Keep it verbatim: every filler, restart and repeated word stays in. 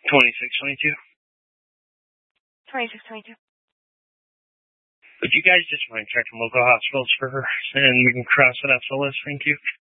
twenty-six twenty-two. twenty-six twenty-two. Would you guys just mind checking local hospitals for her, and we can cross it off the list? Thank you.